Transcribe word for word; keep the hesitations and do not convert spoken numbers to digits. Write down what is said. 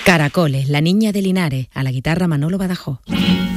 Caracoles, La niña de Linares, a la guitarra Manolo Badajoz.